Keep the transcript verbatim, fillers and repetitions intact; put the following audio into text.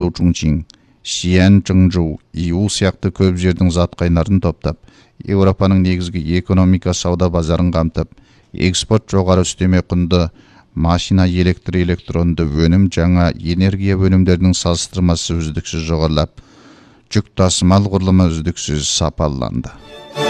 Шу Чунчин, Шиян Чыңжу, Иу сияқты көп жердің зат қайнарын топтап, Еуропаның негізгі экономика сауда базарын қамтып, экспорт жоғары үстеме құнды машина, электр, электронды өнім, жаңа энергия өнімдерінің салыстырмасы үздіксіз жоғарылап, жүк тасымал құрылымы үздіксіз сапаланды.